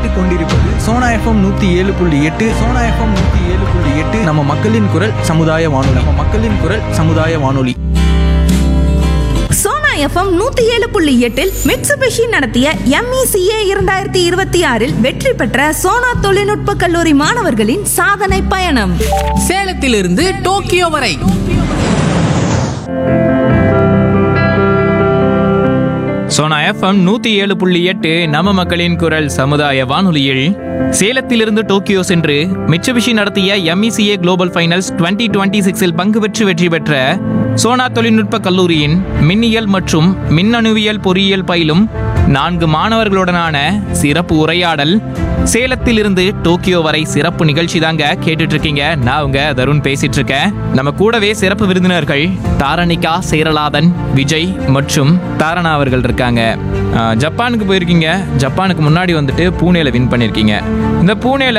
கேட்டுக்கொண்டிருப்பது Sona FM 107.8. Sona FM 107.8 நம்ம மக்களின் குரல் சமுதாய வானொலி. சோனா எஃப்எம் 107.8 மிட்சுபிஷி நடத்திய MECA 2026 வெற்றி பெற்ற சோனா தொழில்நுட்ப கல்லூரி மாணவர்களின் சாதனை பயணம். சேலத்திலிருந்து டோக்கியோ வரை சோனா எஃப்எம் 107.8 நம்ம மக்களின் குரல் சமுதாய வானொலியில் சேலத்திலிருந்து டோக்கியோ சென்று மிட்சுபிஷி நடத்திய MECA குளோபல் ஃபைனல்ஸ் 2026 பங்கு பெற்று வெற்றி பெற்ற சோனா தொழில்நுட்ப கல்லூரியின் மின்னியல் மற்றும் மின்னணுவியல் பொறியியல் பயிலும் 4 மாணவர்களுடனான சிறப்பு உரையாடல். சேலத்திலிருந்து டோக்கியோ வரை சிறப்பு நிகழ்ச்சி தாங்க கேட்டுட்டு இருக்கீங்க. நான் உங்க தருண் பேசிட்டு இருக்கேன். நம்ம கூடவே சிறப்பு விருந்தினர்கள் தாரணிகா, சேரலாதன், விஜய் மற்றும் தாரணா அவர்கள் இருக்காங்க. ஜப்பானுக்கு போயிருக்கீங்க. ஜப்பானுக்கு முன்னாடி வந்துட்டு பூனேல வின் பண்ணியிருக்கீங்க. இந்த பூனேல